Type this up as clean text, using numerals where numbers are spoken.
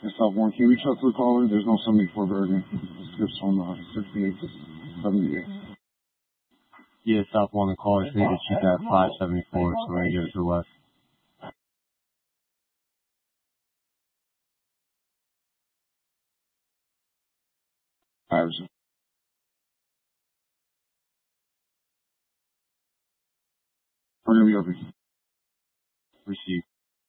It's South 1. Can you reach out to the caller? There's no 74 Bergen. Scripts on 68 to 78. Yeah, South 1, the caller stated she's at 574, so we're going to give it to the left. Iverson. We're going to be open. Receive.